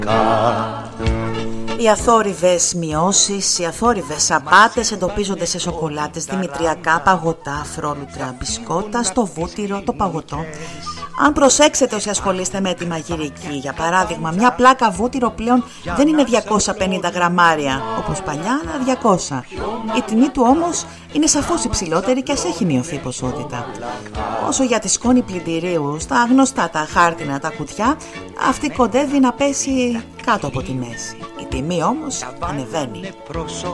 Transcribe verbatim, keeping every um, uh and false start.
Οι αθόρυβες μειώσεις, οι αθόρυβες απάτες εντοπίζονται σε σοκολάτες, δημητριακά, παγωτά, φρόλουτρα, μπισκότα, στο βούτυρο, το παγωτό. Αν προσέξετε όσοι ασχολείστε με τη μαγειρική, για παράδειγμα, μια πλάκα βούτυρο πλέον δεν είναι διακόσια πενήντα γραμμάρια, όπως παλιά, αλλά διακόσια. Η τιμή του όμως είναι σαφώς υψηλότερη και ας έχει μειωθεί η ποσότητα. Όσο για τη σκόνη πλυντηρίου, στα γνωστά τα χάρτινα τα κουτιά, αυτή κοντεύει να πέσει κάτω από τη μέση. Η τιμή όμως ανεβαίνει.